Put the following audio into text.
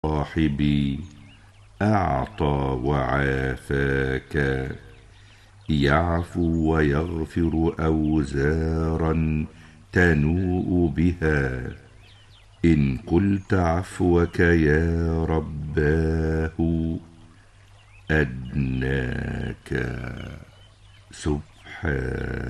صاحبي أعطى وعافاك، يعفو ويغفر أوزارا تنوء بها، إن قلت عفوك يا رباه أدناك سبحان